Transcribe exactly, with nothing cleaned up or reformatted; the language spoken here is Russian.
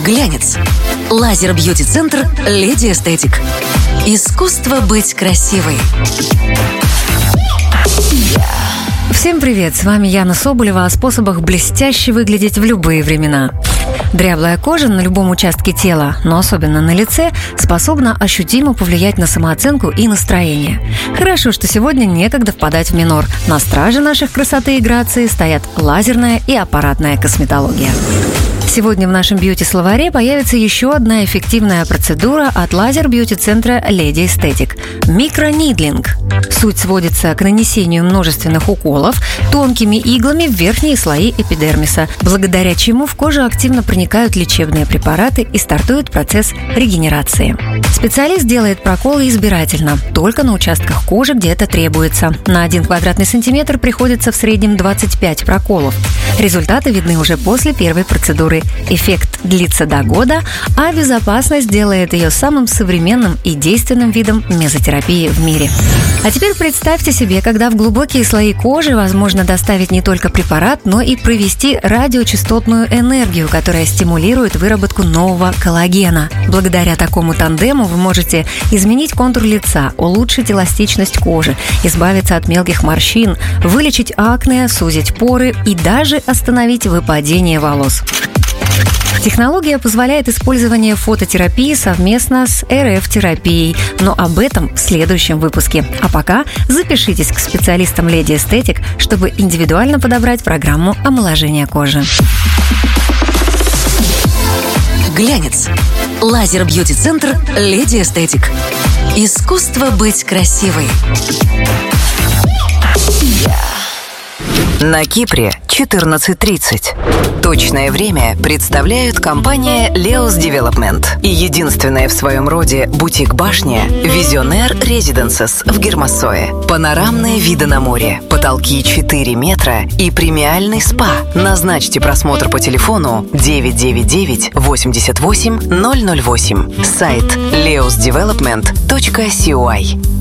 Глянец. Лазер-бьюти-центр «Леди Эстетик». Искусство быть красивой. Всем привет, с вами Яна Соболева о способах блестяще выглядеть в любые времена. Дряблая кожа на любом участке тела, но особенно на лице, способна ощутимо повлиять на самооценку и настроение. Хорошо, что сегодня некогда впадать в минор. На страже наших красоты и грации стоят лазерная и аппаратная косметология. Сегодня в нашем бьюти-словаре появится еще одна эффективная процедура от лазер-бьюти-центра «Леди Эстетик» – микронидлинг. Суть сводится к нанесению множественных уколов тонкими иглами в верхние слои эпидермиса, благодаря чему в кожу активно проникают лечебные препараты и стартует процесс регенерации. Специалист делает проколы избирательно, только на участках кожи, где это требуется. На один квадратный сантиметр приходится в среднем двадцать пять проколов. Результаты видны уже после первой процедуры. Эффект длится до года, а безопасность делает ее самым современным и действенным видом мезотерапии в мире. А теперь представьте себе, когда в глубокие слои кожи возможно доставить не только препарат, но и провести радиочастотную энергию, которая стимулирует выработку нового коллагена. Благодаря такому тандему вы можете изменить контур лица, улучшить эластичность кожи, избавиться от мелких морщин, вылечить акне, сузить поры и даже остановить выпадение волос. Технология позволяет использование фототерапии совместно с эр эф-терапией, но об этом в следующем выпуске. А пока запишитесь к специалистам Леди Эстетик, чтобы индивидуально подобрать программу омоложения кожи. Глянец. Лазер-бьюти-центр «Леди Эстетик». Искусство быть красивой. На Кипре четырнадцать тридцать. Точное время представляют компания Leos Development и единственная в своем роде бутик-башня Visionaire Residences в Гермассое. Панорамные виды на море, потолки четыре метра и премиальный спа. Назначьте просмотр по телефону девять девять девять восемьдесят восемь ноль ноль восемь. Сайт леос девелопмент точка си о ай.